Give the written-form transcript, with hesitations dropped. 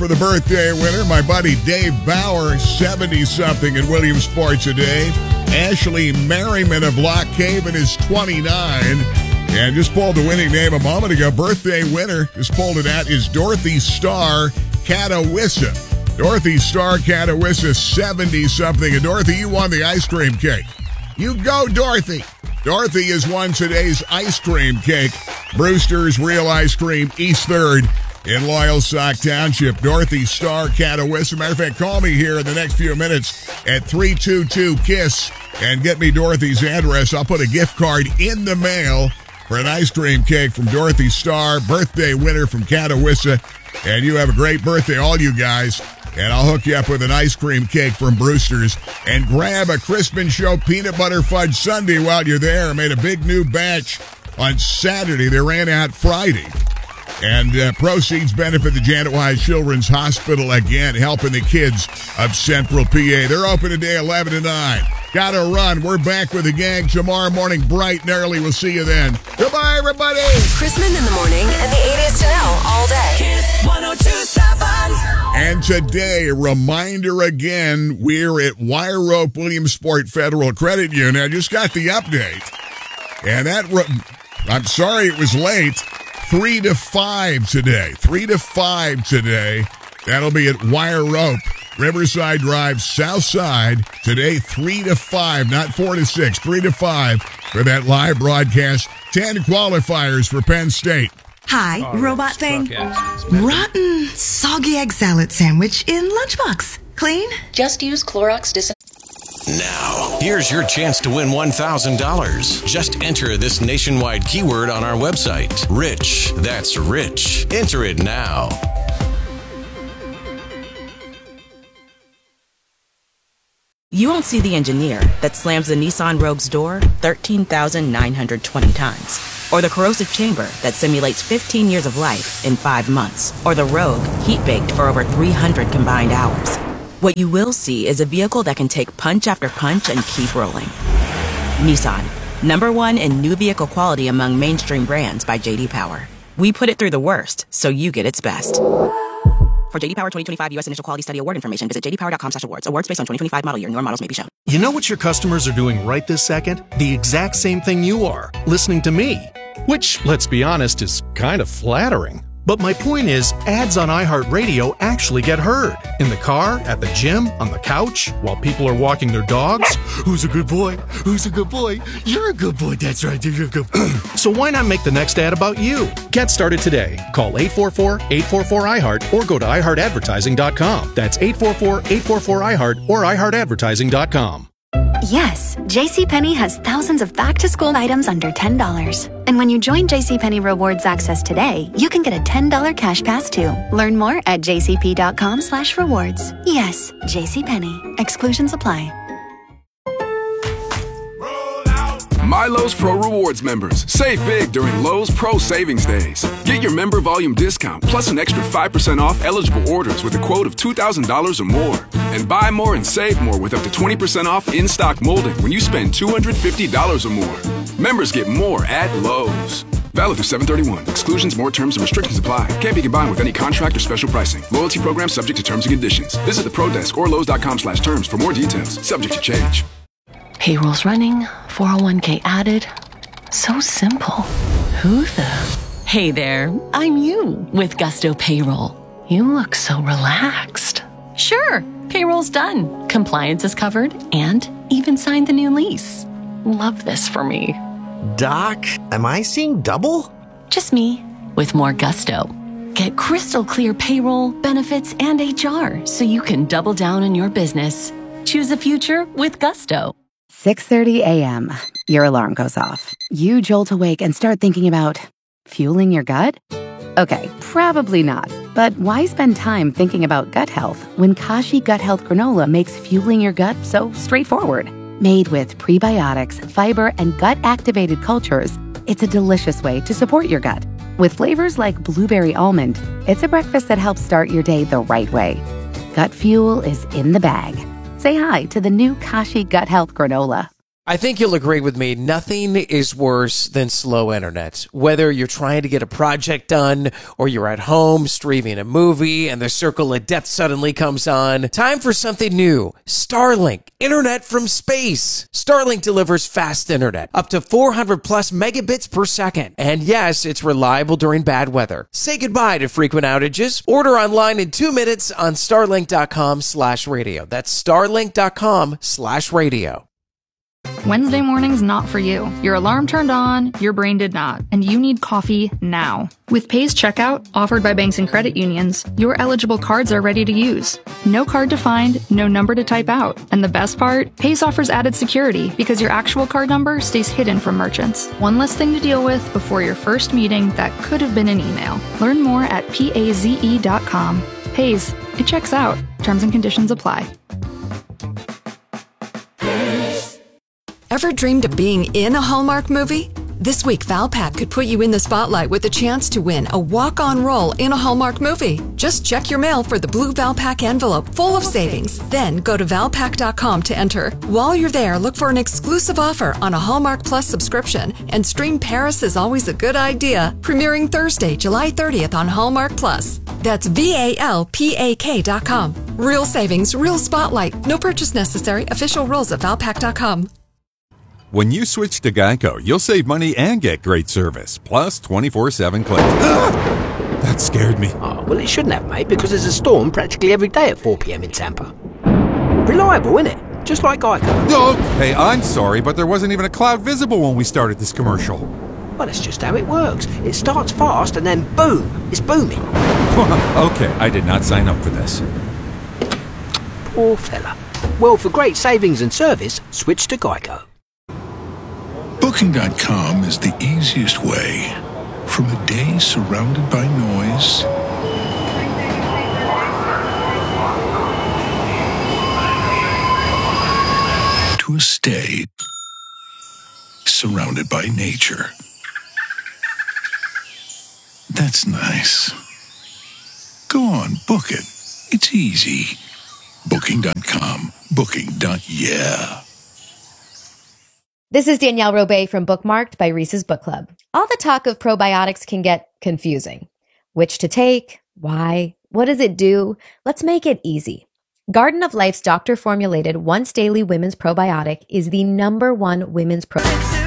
for the birthday winner, my buddy Dave Bauer, 70-something in Williamsport today. Ashley Merriman of Lock Haven is 29. And just pulled the winning name a moment ago. Birthday winner, just pulled it out, is Dorothy Starr Catawissa. Dorothy Starr Catawissa, 70-something. And Dorothy, you won the ice cream cake. You go, Dorothy. Dorothy has won today's ice cream cake. Brewster's Real Ice Cream, East 3rd in Loyalsock Township. Dorothy Starr Catawissa. Matter of fact, call me here in the next few minutes at 322-KISS and get me Dorothy's address. I'll put a gift card in the mail for an ice cream cake from Dorothy Starr, birthday winner from Catawissa. And you have a great birthday, all you guys. And I'll hook you up with an ice cream cake from Brewster's. And grab a Crispin Show Peanut Butter Fudge Sundae while you're there. I made a big new batch on Saturday. They ran out Friday. And proceeds benefit the Janet Wise Children's Hospital again, helping the kids of Central PA. They're open today 11 to 9. Gotta run. We're back with the gang tomorrow morning, bright and early. We'll see you then. Goodbye, everybody. Chrisman in the morning and the 80s to know all day. Kiss 102.7. And today, a reminder again, we're at Wire Rope Williamsport Federal Credit Union. I just got the update. And I'm sorry it was late. 3 to 5 today. 3 to 5 today. That'll be at Wire Rope, Riverside Drive, South Side. Today, 3 to 5, not 4 to 6. 3 to 5 for that live broadcast. 10 qualifiers for Penn State. Hi, robot thing. Rotten, soggy egg salad sandwich in lunchbox. Clean? Just use Clorox Now, here's your chance to win $1,000. Just enter this nationwide keyword on our website. Rich. That's rich. Enter it now. You won't see the engineer that slams the Nissan Rogue's door 13,920 times. Or the corrosive chamber that simulates 15 years of life in 5 months. Or the Rogue heat-baked for over 300 combined hours. What you will see is a vehicle that can take punch after punch and keep rolling. Nissan, #1 in new vehicle quality among mainstream brands by J.D. Power. We put it through the worst, so you get its best. For J.D. Power 2025 U.S. Initial Quality Study Award information, visit jdpower.com/awards. Awards based on 2025 model year. Newer models may be shown. You know what your customers are doing right this second? The exact same thing you are, listening to me. Which, let's be honest, is kind of flattering. But my point is, ads on iHeartRadio actually get heard. In the car, at the gym, on the couch, while people are walking their dogs. Who's a good boy? Who's a good boy? You're a good boy. That's right. You're a good boy. So why not make the next ad about you? Get started today. Call 844-844-iHeart or go to iHeartAdvertising.com. That's 844-844-iHeart or iHeartAdvertising.com. Yes, JCPenney has thousands of back-to-school items under $10. And when you join JCPenney Rewards Access today, you can get a $10 cash pass too. Learn more at jcp.com/rewards. Yes, JCPenney. Exclusions apply. My Lowe's Pro Rewards members, save big during Lowe's Pro Savings Days. Get your member volume discount plus an extra 5% off eligible orders with a quote of $2,000 or more. And buy more and save more with up to 20% off in-stock molding when you spend $250 or more. Members get more at Lowe's. Valid through 7/31. Exclusions, more terms, and restrictions apply. Can't be combined with any contract or special pricing. Loyalty program subject to terms and conditions. Visit the Pro Desk or Lowe's.com/terms for more details. Subject to change. Payroll's running, 401k added. So simple. Who the? Hey there, I'm you with Gusto Payroll. You look so relaxed. Sure, payroll's done. Compliance is covered and even signed the new lease. Love this for me. Doc, am I seeing double? Just me with more gusto. Get crystal clear payroll, benefits, and HR so you can double down on your business. Choose a future with Gusto. 6:30 a.m. Your alarm goes off. You jolt awake and start thinking about fueling your gut? Okay, probably not. But why spend time thinking about gut health when Kashi Gut Health Granola makes fueling your gut so straightforward? Made with prebiotics, fiber, and gut-activated cultures, it's a delicious way to support your gut. With flavors like blueberry almond, it's a breakfast that helps start your day the right way. Gut fuel is in the bag. Say hi to the new Kashi Gut Health Granola. I think you'll agree with me. Nothing is worse than slow internet. Whether you're trying to get a project done or you're at home streaming a movie and the circle of death suddenly comes on. Time for something new. Starlink. Internet from space. Starlink delivers fast internet. Up to 400 plus megabits per second. And yes, it's reliable during bad weather. Say goodbye to frequent outages. Order online in 2 minutes on starlink.com/radio. That's starlink.com/radio. Wednesday morning's not for you. Your alarm turned on, your brain did not, and you need coffee now. With Pay's checkout, offered by banks and credit unions, your eligible cards are ready to use. No card to find, no number to type out. And the best part? Pay's offers added security because your actual card number stays hidden from merchants. One less thing to deal with before your first meeting that could have been an email. Learn more at paze.com. Pay's, it checks out. Terms and conditions apply. Ever dreamed of being in a Hallmark movie? This week, Valpak could put you in the spotlight with a chance to win a walk-on role in a Hallmark movie. Just check your mail for the blue Valpak envelope full of savings. Then go to Valpak.com to enter. While you're there, look for an exclusive offer on a Hallmark Plus subscription. And stream Paris is Always a Good Idea, premiering Thursday, July 30th on Hallmark Plus. That's VALPAK.com. Real savings, real spotlight. No purchase necessary. Official rules at Valpak.com. When you switch to Geico, you'll save money and get great service, plus 24/7 claims. That scared me. Oh, well, it shouldn't have, mate, because there's a storm practically every day at 4 p.m. in Tampa. Reliable, isn't it? Just like Geico. Okay, I'm sorry, but there wasn't even a cloud visible when we started this commercial. Well, that's just how it works. It starts fast and then boom, it's booming. Okay, I did not sign up for this. Poor fella. Well, for great savings and service, switch to Geico. Booking.com is the easiest way. From a day surrounded by noise to a stay surrounded by nature. That's nice. Go on, book it. It's easy. Booking.com. Booking.yeah. This is Danielle Robay from Bookmarked by Reese's Book Club. All the talk of probiotics can get confusing. Which to take? Why? What does it do? Let's make it easy. Garden of Life's doctor-formulated once-daily women's probiotic is the #1 women's probiotic.